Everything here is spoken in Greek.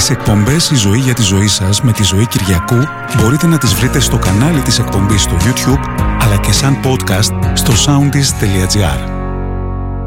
Τις εκπομπές «Η ζωή για τη ζωή σας» με τη Ζωή Κυριακού μπορείτε να τις βρείτε στο κανάλι της εκπομπής στο YouTube, αλλά και σαν podcast στο soundis.gr.